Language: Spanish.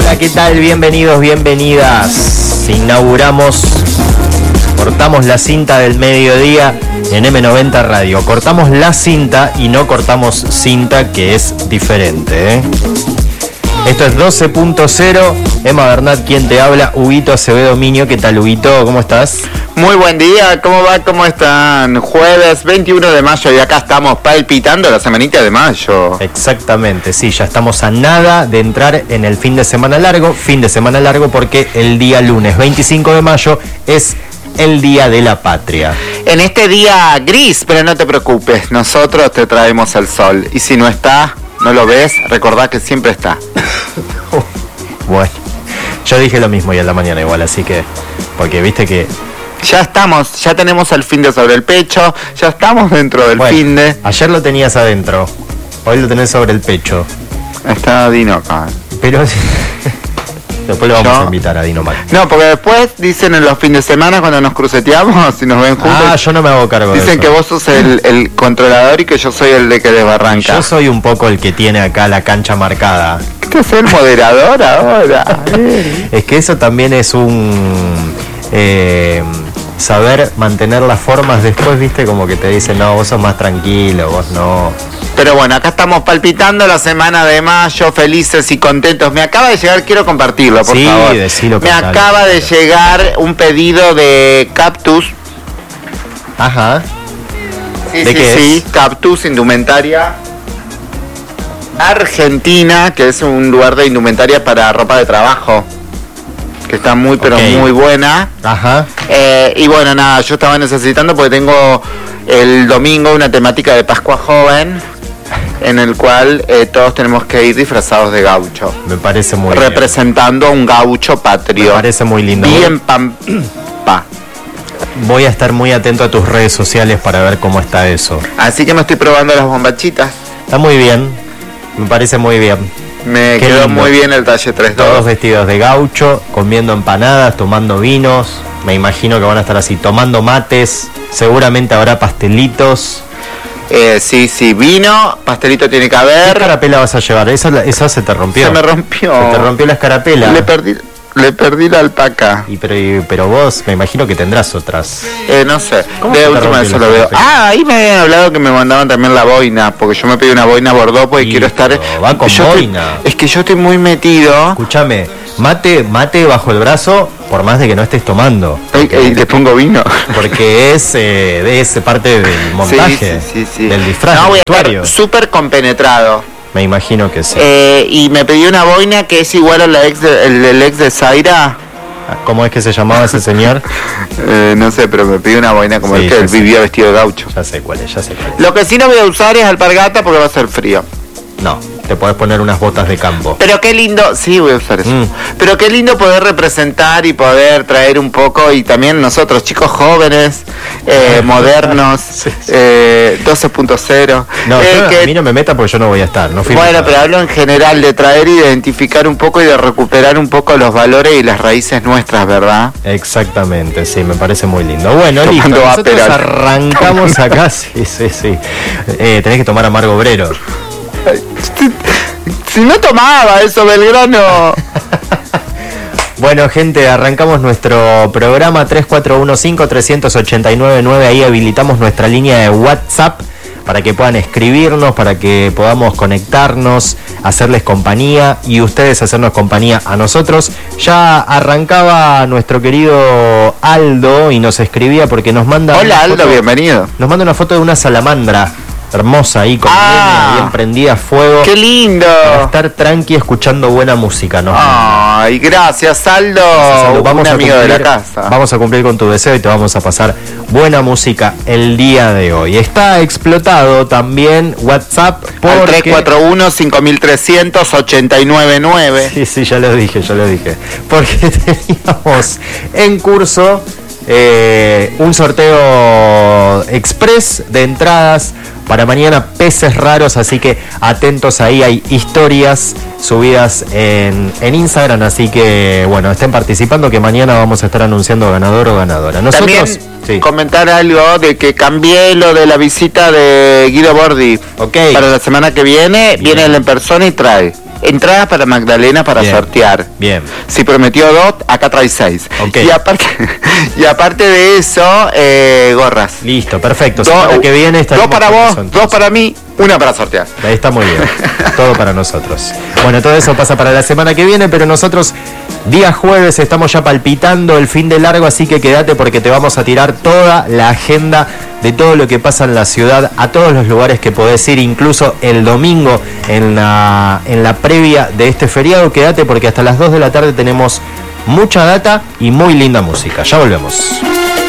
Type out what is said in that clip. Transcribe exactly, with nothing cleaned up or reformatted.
Hola, ¿qué tal? Bienvenidos, bienvenidas. Inauguramos, cortamos la cinta del mediodía en eme noventa Radio. Cortamos la cinta y no cortamos cinta, que es diferente, ¿eh? Esto es doce punto cero. Emma Bernat, quien te habla, Huguito Acevedo Miño. ¿Qué tal, Huguito? ¿Cómo estás? Muy buen día, ¿cómo va? ¿Cómo están? Jueves veintiuno de mayo y acá estamos palpitando la semanita de mayo. Exactamente, sí, ya estamos a nada de entrar en el fin de semana largo. Fin de semana largo porque el día lunes veinticinco de mayo es el Día de la Patria. En este día gris, pero no te preocupes, nosotros te traemos el sol. Y si no está, no lo ves, recordá que siempre está. Bueno, yo dije lo mismo ya en la mañana igual, así que, porque viste que... Ya estamos, ya tenemos el fin de sobre el pecho, ya estamos dentro del bueno, fin de... Ayer lo tenías adentro, hoy lo tenés sobre el pecho. Está Dino acá. Pero... Después lo vamos yo... a invitar a Dino Mac. No, porque después dicen en los fines de semana cuando nos cruceteamos y nos ven juntos. Ah, yo no me hago cargo de eso. Dicen que vos sos el, el controlador y que yo soy el de que desbarranca. Yo soy un poco el que tiene acá la cancha marcada. ¿Qué es el moderador ahora? Es que eso también es un... Eh, saber mantener las formas después, viste, como que te dicen, no, vos sos más tranquilo, vos no. Pero bueno, acá estamos palpitando la semana de mayo, felices y contentos. Me acaba de llegar, quiero compartirlo, por sí, favor. Decilo, Me acaba de llegar un pedido de Cactus. Ajá. Sí, ¿De sí, qué sí, es? Cactus, indumentaria Argentina, que es un lugar de indumentaria para ropa de trabajo. Que está muy, pero okay. muy buena. Ajá. Eh, y bueno, nada, yo estaba necesitando porque tengo el domingo una temática de Pascua Joven, en el cual eh, todos tenemos que ir disfrazados de gaucho. Me parece muy representando bien. a un gaucho patrio. Me parece muy lindo. Bien pampa. Voy a estar muy atento a tus redes sociales para ver cómo está eso. Así que me estoy probando las bombachitas. Está muy bien. Me parece muy bien. Me Qué quedó lindo. Muy bien el talle tres dos. Todos vestidos de gaucho, comiendo empanadas, tomando vinos. Me imagino que van a estar así, tomando mates. Seguramente habrá pastelitos. Eh, sí, sí, vino, pastelito tiene que haber. ¿Qué escarapela vas a llevar? Esa, esa se te rompió. Se me rompió. Se te rompió la escarapela. Le perdí, le perdí la alpaca. Y pero, y, pero vos, me imagino que tendrás otras. Eh, no sé. De última vez lo veo. Ah, ahí me habían hablado que me mandaban también la boina, porque yo me pedí una boina Bordeaux porque y quiero estar. Va con yo boina. Estoy, es que yo estoy muy metido. Escúchame, mate, mate bajo el brazo, por más de que no estés tomando. Y le pongo vino. Porque es, eh, es parte del montaje, sí, sí, sí, sí. del disfraz. No, del voy a vestuario. estar súper compenetrado. Me imagino que sí. Eh, y me pedí una boina que es igual a la ex de, el, el ex de Zaira. ¿Cómo es que se llamaba ese señor? eh, no sé, pero me pidió una boina como sí, el que él vivió vestido de gaucho. Ya sé cuál es, ya sé cuál es. Lo que sí no voy a usar es alpargata porque va a ser frío. No, te podés poner unas botas de campo. Pero qué lindo, sí voy a usar eso. Mm. Pero qué lindo poder representar y poder traer un poco, y también nosotros, chicos jóvenes, eh, modernos, sí, sí. Eh, doce punto cero. No, eh, yo, que, a mí no me meta porque yo no voy a estar. No fui bueno, nada. Pero hablo en general de traer, identificar un poco y de recuperar un poco los valores y las raíces nuestras, ¿verdad? Exactamente, sí, me parece muy lindo. Bueno, Tomando listo, nosotros aperal. arrancamos acá, sí, sí, sí. Eh, tenés que tomar amargo obrero. Si no tomaba eso, Belgrano. Bueno, gente, arrancamos nuestro programa tres cuatro uno cinco, tres ocho nueve nueve. Ahí habilitamos nuestra línea de WhatsApp para que puedan escribirnos, para que podamos conectarnos, hacerles compañía y ustedes hacernos compañía a nosotros. Ya arrancaba nuestro querido Aldo y nos escribía porque nos manda... Hola Aldo, foto, bienvenido. Nos manda una foto de una salamandra hermosa ahí con ah, bien prendida a fuego. ¡Qué lindo! Para estar tranqui escuchando buena música, ¿no? Ay, gracias, Aldo. Gracias, Aldo. Vamos un a amigo cumplir, de la casa. Vamos a cumplir con tu deseo y te vamos a pasar buena música el día de hoy. Está explotado también WhatsApp por tres cuatro uno, cinco tres cero cero, ocho nueve nueve. Sí, sí, ya lo dije, ya lo dije. Porque teníamos en curso eh, un sorteo express de entradas para mañana, peces raros, así que atentos ahí, hay historias subidas en, en Instagram, así que bueno, estén participando que mañana vamos a estar anunciando ganador o ganadora. Nosotros, también sí. Comentar algo de que cambié lo de la visita de Guido Bordi. Ok. Para la semana que viene, Bien. viene él en persona y trae. entradas para Magdalena para Bien. sortear. Bien. Si prometió dos, acá trae seis. Okay. Y aparte, y aparte de eso, eh, gorras. Listo, perfecto. Do, Semana que viene dos para vos, eso, dos para mí, una para sortear. Ahí está muy bien. Todo para nosotros. Bueno, todo eso pasa para la semana que viene, pero nosotros día jueves estamos ya palpitando el fin de largo, así que quédate porque te vamos a tirar toda la agenda de todo lo que pasa en la ciudad, a todos los lugares que podés ir, incluso el domingo en la, en la previa de este feriado. Quédate porque hasta las dos de la tarde tenemos mucha data y muy linda música. Ya volvemos.